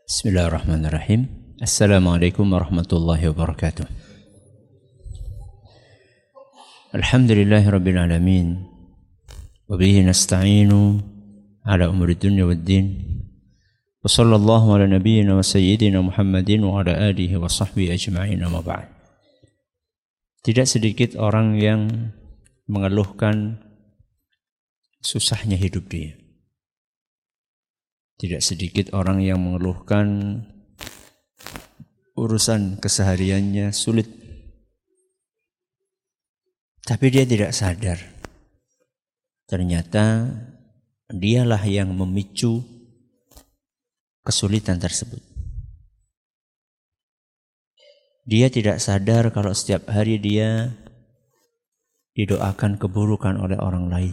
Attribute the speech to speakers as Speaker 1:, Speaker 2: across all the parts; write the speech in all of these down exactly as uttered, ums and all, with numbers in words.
Speaker 1: Bismillahirrahmanirrahim. Assalamualaikum warahmatullahi wabarakatuh. Alhamdulillahirabbil alamin. Wa bihi nasta'inu ala umuri dunya waddin. Wa sallallahu ala nabiyyina wa sayyidina Muhammadin wa ala alihi wa sahbihi ajma'in, amma ba'd. Tidak sedikit orang yang mengeluhkan susahnya hidup dia. Tidak sedikit orang yang mengeluhkan urusan kesehariannya sulit. Tapi dia tidak sadar. Ternyata dialah yang memicu kesulitan tersebut. Dia tidak sadar kalau setiap hari dia didoakan keburukan oleh orang lain.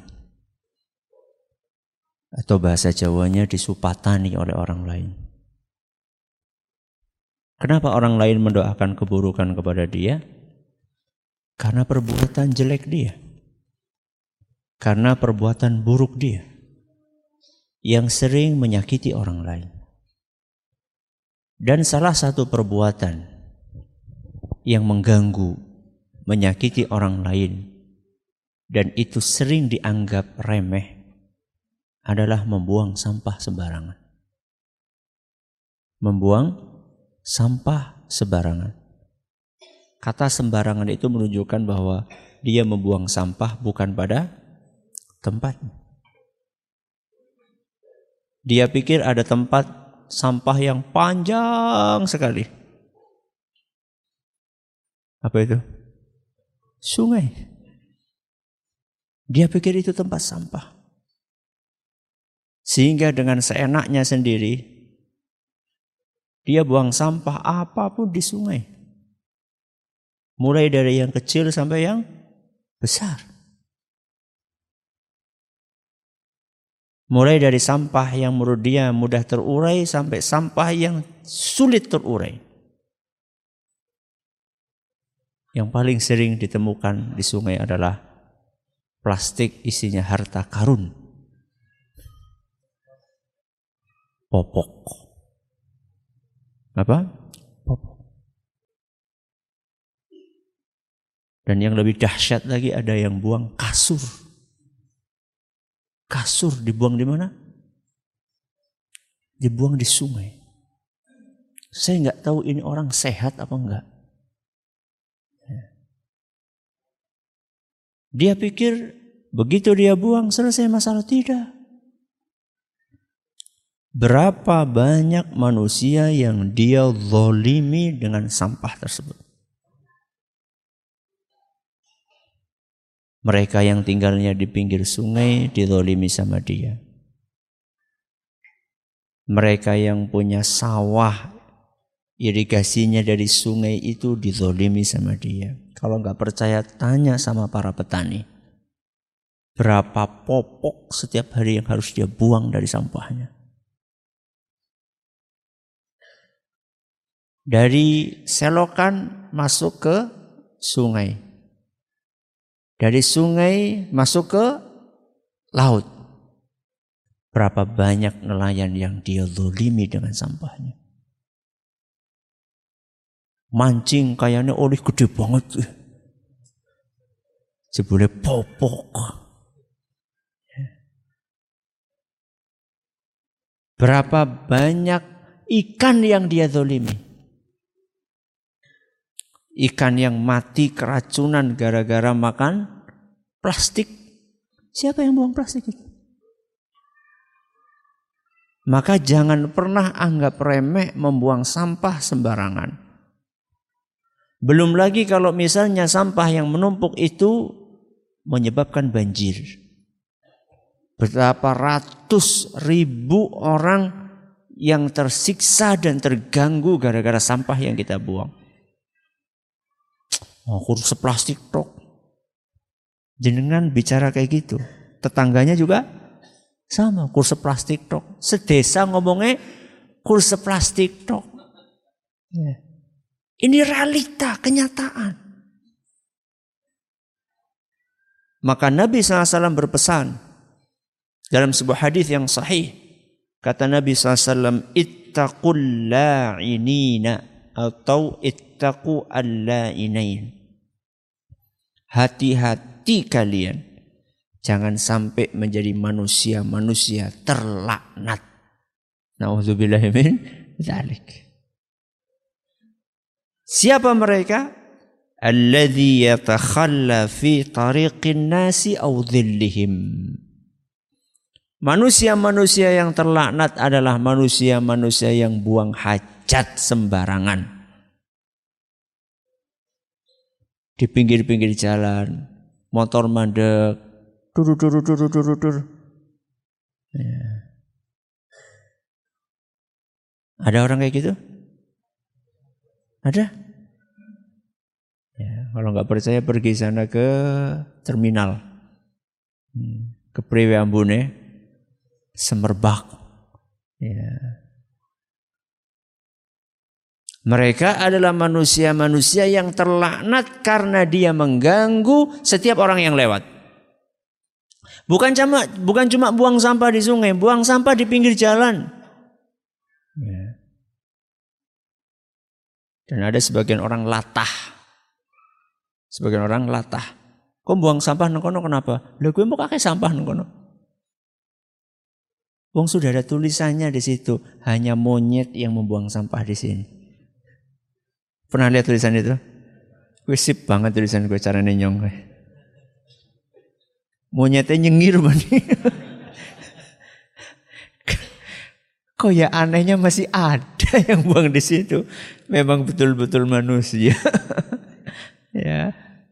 Speaker 1: Atau bahasa Jawanya disupatani oleh orang lain. Kenapa orang lain mendoakan keburukan kepada dia? Karena perbuatan jelek dia. Karena perbuatan buruk dia. Yang sering menyakiti orang lain. Dan salah satu perbuatan yang mengganggu, menyakiti orang lain, dan itu sering dianggap remeh, adalah membuang sampah sembarangan. Membuang sampah sembarangan. Kata sembarangan itu menunjukkan bahwa dia membuang sampah bukan pada tempatnya. Dia pikir ada tempat sampah yang panjang sekali. Apa itu? Sungai. Dia pikir itu tempat sampah. Sehingga dengan seenaknya sendiri, dia buang sampah apapun di sungai. Mulai dari yang kecil sampai yang besar. Mulai dari sampah yang menurut dia mudah terurai sampai sampah yang sulit terurai. Yang paling sering ditemukan di sungai adalah plastik isinya harta karun. Popok. Apa? Popok. Dan yang lebih dahsyat lagi ada yang buang kasur. Kasur dibuang di mana? Dibuang di sungai. Saya nggak tahu ini orang sehat apa enggak. Dia pikir begitu dia buang selesai masalah. Tidak. Berapa banyak manusia yang dia zalimi dengan sampah tersebut. Mereka yang tinggalnya di pinggir sungai dizalimi sama dia. Mereka yang punya sawah irigasinya dari sungai itu dizalimi sama dia. Kalau nggak percaya tanya sama para petani. Berapa popok setiap hari yang harus dia buang dari sampahnya. Dari selokan masuk ke sungai. Dari sungai masuk ke laut. Berapa banyak nelayan yang dia zalimi dengan sampahnya. Mancing kayaknya oleh gede banget. Jebule popok. Berapa banyak ikan yang dia zalimi. Ikan yang mati keracunan gara-gara makan plastik. Siapa yang buang plastik itu? Maka jangan pernah anggap remeh membuang sampah sembarangan. Belum lagi kalau misalnya sampah yang menumpuk itu menyebabkan banjir. Berapa ratus ribu orang yang tersiksa dan terganggu gara-gara sampah yang kita buang. Oh, kurus plastik tok. Jenengan bicara kayak gitu. Tetangganya juga sama, kurus plastik tok. Sedesa ngomongnya kurus plastik tok. Ya. Ini realita, kenyataan. Maka Nabi shallallahu alaihi wasallam berpesan dalam sebuah hadis yang sahih. Kata Nabi shallallahu alaihi wasallam, ittaqul la'inina atau ittaqu al-la'inain. Hati-hati kalian, jangan sampai menjadi manusia-manusia terlaknat. Na'udzubillahi min dzalik. Siapa mereka? Alladzi yatakhalla fi tariqin nasi aw dhillihim. Manusia-manusia yang terlaknat adalah manusia-manusia yang buang hajat sembarangan. Di pinggir-pinggir jalan, motor mandek, dur-dur-dur-dur-dur. Ya. Ada orang kayak gitu? Ada? Ya, kalau nggak percaya pergi sana ke terminal, ke Priwe Ambune, Semerbak. Ya. Mereka adalah manusia-manusia yang terlaknat karena dia mengganggu setiap orang yang lewat. Bukan cuma bukan cuma buang sampah di sungai, buang sampah di pinggir jalan. Ya. Dan ada sebagian orang latah. Sebagian orang latah. Kok buang sampah nang kono kenapa? Lah gue mau kakek sampah nang kono. Wong sudah ada tulisannya di situ, hanya monyet yang membuang sampah di sini. Pernah lihat tulisan itu? Gue sip banget tulisan gue caranya nyong. Monyetnya nyengir banget. Kok ya anehnya masih ada yang buang di situ. Memang betul-betul manusia. Ya.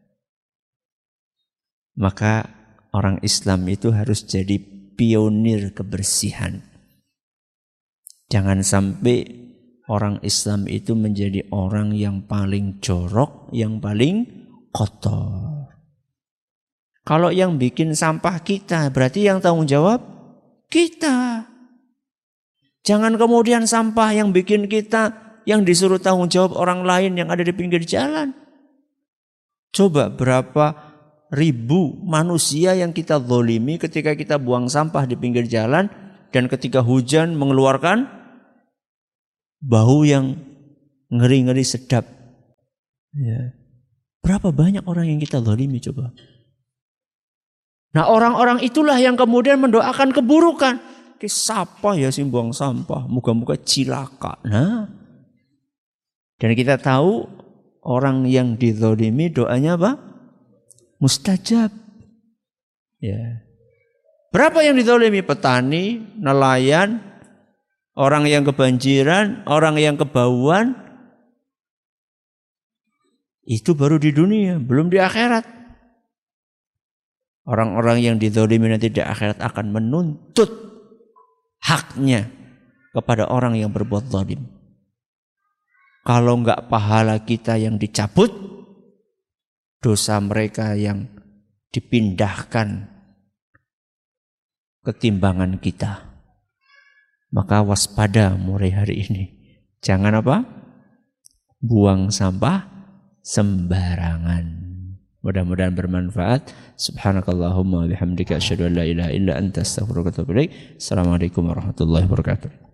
Speaker 1: Maka orang Islam itu harus jadi pionir kebersihan. Jangan sampai orang Islam itu menjadi orang yang paling jorok, yang paling kotor. Kalau yang bikin sampah kita, berarti yang tanggung jawab kita. Jangan kemudian sampah yang bikin kita, yang disuruh tanggung jawab orang lain yang ada di pinggir jalan. Coba berapa ribu manusia yang kita zalimi ketika kita buang sampah di pinggir jalan, dan ketika hujan mengeluarkan bau yang ngeri-ngeri sedap. Ya. Berapa banyak orang yang kita zalimi coba. Nah orang-orang itulah yang kemudian mendoakan keburukan. Ki siapa ya sing buang sampah, moga-moga cilaka. Nah, dan kita tahu orang yang dizalimi doanya apa? Mustajab. Ya. Berapa yang dizalimi? Petani, nelayan, orang yang kebanjiran, orang yang kebauan. Itu baru di dunia, belum di akhirat. Orang-orang yang dizalimi nanti di akhirat akan menuntut haknya kepada orang yang berbuat zalim. Kalau enggak pahala kita yang dicabut, dosa mereka yang dipindahkan ke timbangan kita. Maka waspada mulai hari ini. Jangan apa? Buang sampah sembarangan. Mudah-mudahan bermanfaat. Subhanakallahumma wa bihamdika asyhadu an la ilaha illa anta astaghfiruka wa atubu ilaik. Assalamualaikum warahmatullahi wabarakatuh.